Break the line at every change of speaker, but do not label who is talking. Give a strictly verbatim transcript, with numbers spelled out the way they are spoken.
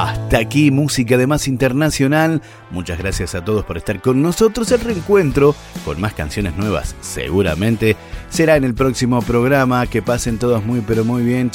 Hasta aquí Música de Más Internacional. Muchas gracias a todos por estar con nosotros. El reencuentro con más canciones nuevas seguramente será en el próximo programa. Que pasen todos muy pero muy bien.